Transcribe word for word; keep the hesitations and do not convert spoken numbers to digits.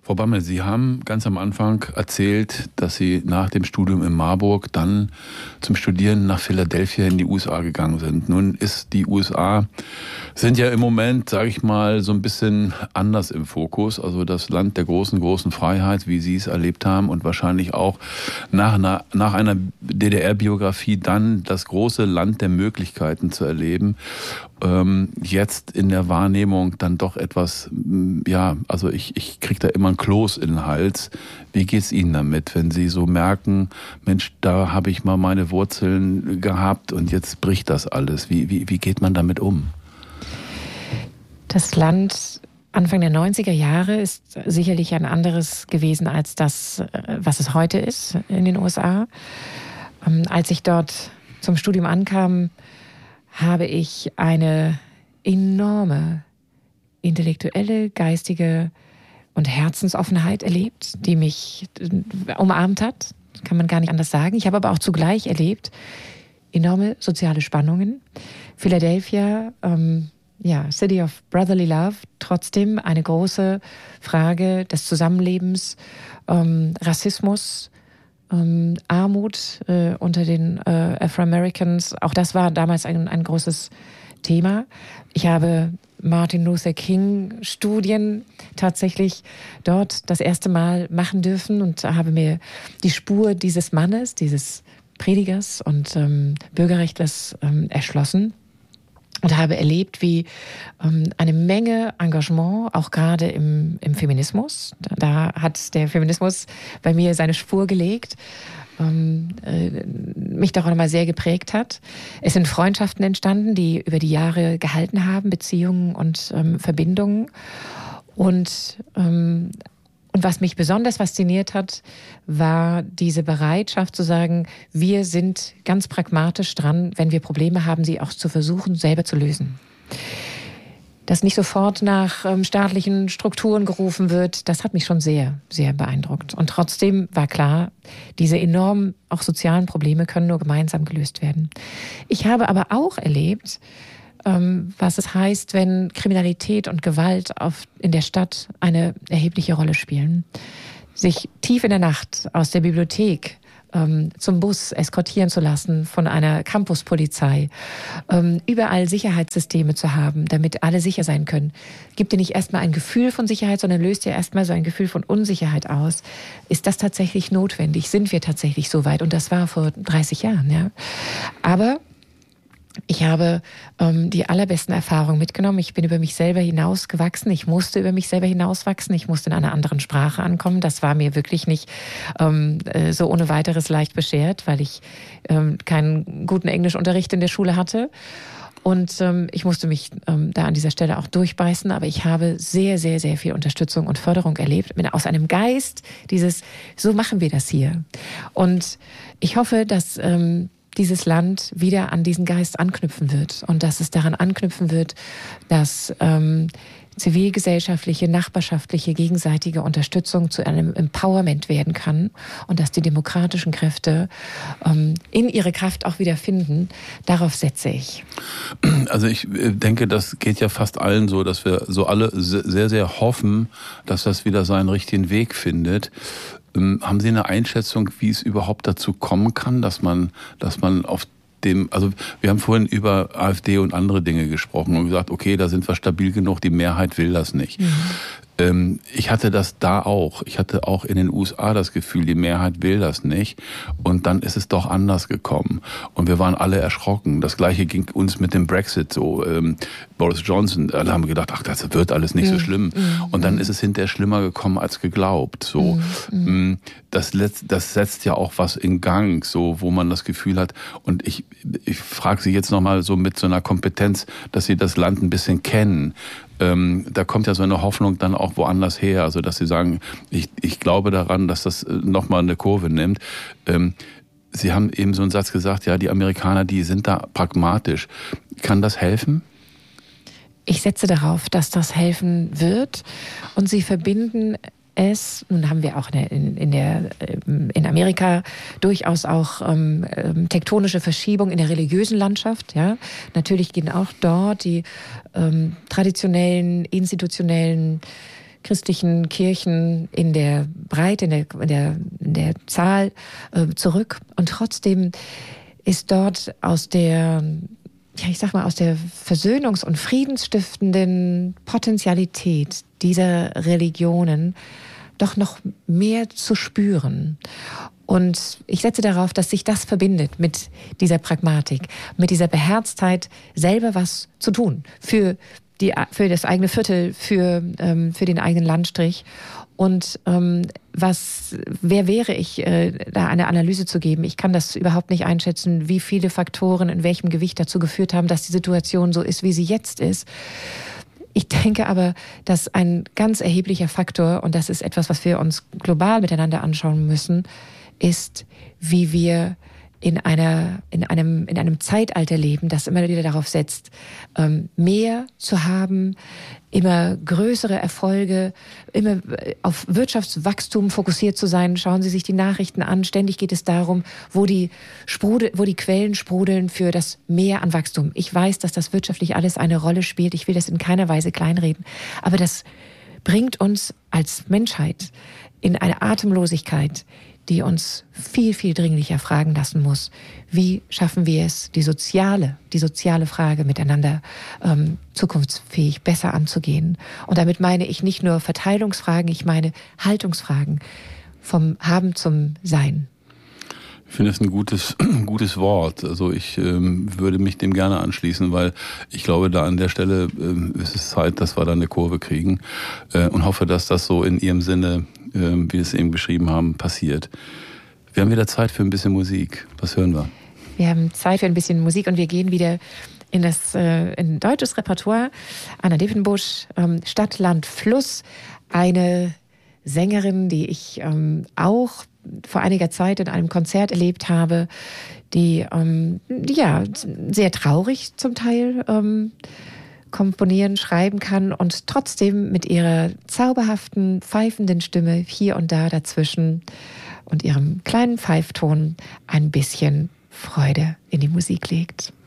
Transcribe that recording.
Frau Bammel, Sie haben ganz am Anfang erzählt, dass Sie nach dem Studium in Marburg dann zum Studieren nach Philadelphia in die U S A gegangen sind. Nun ist die U S A, sind ja im Moment, sage ich mal, so ein bisschen anders im Fokus. Also das Land der großen, großen Freiheit, wie Sie es erlebt haben und wahrscheinlich auch nach einer, nach einer D D R-Biografie dann das große Land der Möglichkeiten zu erleben. Ähm, jetzt in der Wahrnehmung dann doch etwas, ja, also ich, ich kriege da immer ein Kloß in den Hals. Wie geht's Ihnen damit, wenn Sie so merken, Mensch, da habe ich mal meine Wurzeln gehabt und jetzt bricht das alles. Wie, wie, wie geht man damit um? Das Land Anfang der neunziger Jahre ist sicherlich ein anderes gewesen als das, was es heute ist in den U S A. Als ich dort zum Studium ankam, habe ich eine enorme intellektuelle, geistige und Herzensoffenheit erlebt, die mich umarmt hat. Kann man gar nicht anders sagen. Ich habe aber auch zugleich erlebt enorme soziale Spannungen. Philadelphia, ähm, ja, City of Brotherly Love, trotzdem eine große Frage des Zusammenlebens, ähm, Rassismus, ähm, Armut äh, unter den äh, Afro-Americans. Auch das war damals ein, ein großes Thema. Ich habe Martin Luther King Studien tatsächlich dort das erste Mal machen dürfen und habe mir die Spur dieses Mannes, dieses Predigers und ähm, Bürgerrechtlers ähm, erschlossen. Und habe erlebt, wie ähm, eine Menge Engagement, auch gerade im, im Feminismus, da, da hat der Feminismus bei mir seine Spur gelegt, ähm, äh, mich doch auch nochmal sehr geprägt hat. Es sind Freundschaften entstanden, die über die Jahre gehalten haben, Beziehungen und ähm, Verbindungen. Und ähm, Und was mich besonders fasziniert hat, war diese Bereitschaft zu sagen, wir sind ganz pragmatisch dran, wenn wir Probleme haben, sie auch zu versuchen, selber zu lösen. Dass nicht sofort nach ähm, staatlichen Strukturen gerufen wird, das hat mich schon sehr, sehr beeindruckt. Und trotzdem war klar, diese enormen, auch sozialen Probleme können nur gemeinsam gelöst werden. Ich habe aber auch erlebt, was es heißt, wenn Kriminalität und Gewalt auf, in der Stadt eine erhebliche Rolle spielen. Sich tief in der Nacht aus der Bibliothek ähm, zum Bus eskortieren zu lassen von einer Campuspolizei, ähm, überall Sicherheitssysteme zu haben, damit alle sicher sein können, gibt dir nicht erstmal ein Gefühl von Sicherheit, sondern löst dir erstmal so ein Gefühl von Unsicherheit aus. Ist das tatsächlich notwendig? Sind wir tatsächlich so weit? Und das war vor dreißig Jahren, ja. Aber ich habe ähm, die allerbesten Erfahrungen mitgenommen. Ich bin über mich selber hinausgewachsen. Ich musste über mich selber hinauswachsen. Ich musste in einer anderen Sprache ankommen. Das war mir wirklich nicht ähm, so ohne weiteres leicht beschert, weil ich ähm, keinen guten Englischunterricht in der Schule hatte. Und ähm, ich musste mich ähm, da an dieser Stelle auch durchbeißen. Aber ich habe sehr, sehr, sehr viel Unterstützung und Förderung erlebt. Mit, aus einem Geist dieses, so machen wir das hier. Und ich hoffe, dass ähm, dieses Land wieder an diesen Geist anknüpfen wird und dass es daran anknüpfen wird, dass ähm, zivilgesellschaftliche, nachbarschaftliche, gegenseitige Unterstützung zu einem Empowerment werden kann und dass die demokratischen Kräfte ähm, in ihre Kraft auch wieder finden. Darauf setze ich. Also ich denke, das geht ja fast allen so, dass wir so alle sehr, sehr hoffen, dass das wieder seinen richtigen Weg findet. Haben Sie eine Einschätzung, wie es überhaupt dazu kommen kann, dass man, dass man auf dem, also wir haben vorhin über AfD und andere Dinge gesprochen und gesagt, okay, da sind wir stabil genug, die Mehrheit will das nicht. Mhm. Ähm, ich hatte das da auch. Ich hatte auch in den U S A das Gefühl, die Mehrheit will das nicht. Und dann ist es doch anders gekommen. Und wir waren alle erschrocken. Das Gleiche ging uns mit dem Brexit so. Ähm, Boris Johnson, alle haben gedacht, ach, das wird alles nicht mhm. so schlimm. Mhm. Und dann ist es hinterher schlimmer gekommen als geglaubt. So, mhm. das, das setzt ja auch was in Gang, so, wo man das Gefühl hat. Und ich, ich frage Sie jetzt nochmal so mit so einer Kompetenz, dass Sie das Land ein bisschen kennen. Ähm, da kommt ja so eine Hoffnung dann auch woanders her, also dass Sie sagen, ich, ich glaube daran, dass das nochmal eine Kurve nimmt. Ähm, Sie haben eben so einen Satz gesagt, ja, die Amerikaner, die sind da pragmatisch. Kann das helfen? Ich setze darauf, dass das helfen wird und Sie verbinden es, nun haben wir auch in, in, der, in Amerika durchaus auch ähm, tektonische Verschiebungen in der religiösen Landschaft. Ja? Natürlich gehen auch dort die ähm, traditionellen, institutionellen christlichen Kirchen in der Breite, in der, in der, in der Zahl äh, zurück. Und trotzdem ist dort aus der, ja, ich sag mal, aus der versöhnungs- und friedensstiftenden Potentialität dieser Religionen doch noch mehr zu spüren. Und ich setze darauf, dass sich das verbindet mit dieser Pragmatik, mit dieser Beherztheit, selber was zu tun für die, für das eigene Viertel, für, ähm, für den eigenen Landstrich. Und ähm, was, wer wäre ich, äh, da eine Analyse zu geben? Ich kann das überhaupt nicht einschätzen, wie viele Faktoren in welchem Gewicht dazu geführt haben, dass die Situation so ist, wie sie jetzt ist. Ich denke aber, dass ein ganz erheblicher Faktor, und das ist etwas, was wir uns global miteinander anschauen müssen, ist, wie wir in einer, in einem, in einem Zeitalter leben, das immer wieder darauf setzt, mehr zu haben, immer größere Erfolge, immer auf Wirtschaftswachstum fokussiert zu sein. Schauen Sie sich die Nachrichten an. Ständig geht es darum, wo die Sprudel, wo die Quellen sprudeln für das Mehr an Wachstum. Ich weiß, dass das wirtschaftlich alles eine Rolle spielt. Ich will das in keiner Weise kleinreden. Aber das bringt uns als Menschheit in eine Atemlosigkeit, die uns viel, viel dringlicher fragen lassen muss, wie schaffen wir es, die soziale, die soziale Frage miteinander ähm, zukunftsfähig besser anzugehen. Und damit meine ich nicht nur Verteilungsfragen, ich meine Haltungsfragen vom Haben zum Sein. Ich finde es ein gutes, gutes Wort. Also ich ähm, würde mich dem gerne anschließen, weil ich glaube, da an der Stelle ähm, ist es Zeit, dass wir da eine Kurve kriegen äh, und hoffe, dass das so in Ihrem Sinne, äh, wie wir es eben beschrieben haben, passiert. Wir haben wieder Zeit für ein bisschen Musik. Was hören wir? Wir haben Zeit für ein bisschen Musik und wir gehen wieder in das äh, in deutsches Repertoire. Anna Dippenbusch, ähm, Stadt, Land, Fluss. Eine Sängerin, die ich ähm, auch vor einiger Zeit in einem Konzert erlebt habe, die ähm, ja sehr traurig zum Teil ähm, komponieren, schreiben kann und trotzdem mit ihrer zauberhaften, pfeifenden Stimme hier und da dazwischen und ihrem kleinen Pfeifton ein bisschen Freude in die Musik legt.